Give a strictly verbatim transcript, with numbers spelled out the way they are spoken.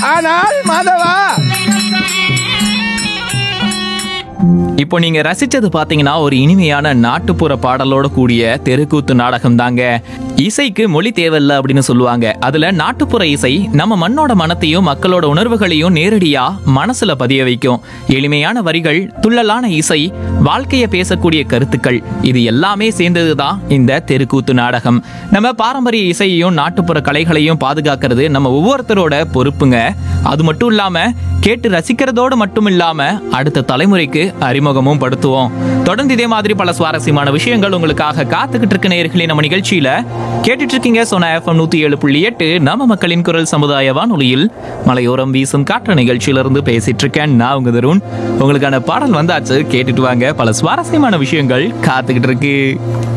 ஆனால் மாதவா, இப்போ நீங்க ரசிச்சது பாத்தீங்கன்னா ஒரு இனிமையான நாட்டுப்புற பாடலோட கூடிய தெருக்கூத்து நாடகம் தாங்க. இசைக்கு மொழி தேவையில்ல அப்படின்னு சொல்லுவாங்க. அதுல நாட்டுப்புற இசை நம்ம மண்ணோட மனத்தையும் மக்களோட உணர்வுகளையும் நேரடியா மனசுல பதிய வைக்கும். எளிமையான வரிகள், துள்ளலான இசை, வாழ்க்கைய பேசக்கூடிய கருத்துக்கள், இது எல்லாமே சேர்ந்ததுதான் இந்த தெருக்கூத்து நாடகம். நம்ம பாரம்பரிய இசையையும் நாட்டுப்புற கலைகளையும் பாதுகாக்கிறது நம்ம ஒவ்வொருத்தரோட பொறுப்புங்க. அது மட்டும் இல்லாம கேட்டு ரசிக்கிறதோடு மட்டும் இல்லாம அடுத்த தலைமுறைக்கு அறிமுகமும் படுத்துவோம். தொடர்ந்து இதே மாதிரி பல சுவாரஸ்யமான விஷயங்கள் உங்களுக்காக காத்துக்கிட்டு இருக்க நேயர்களே. நம்ம நிகழ்ச்சியில கேட்டுட்டு இருக்கீங்க சோனா எஃப்எம் நூத்தி ஏழு புள்ளி எட்டு நம்ம மக்களின் குரல் சமுதாய வானொலியில் மலையோரம் வீசும் காற்று நிகழ்ச்சியிலிருந்து பேசிட்டு இருக்கேன் நான் உங்க தருண். உங்களுக்கான பாடல் வந்தாச்சு, கேட்டுட்டு வாங்க. பல சுவாரஸ்யமான விஷயங்கள் காத்துக்கிட்டு இருக்கு.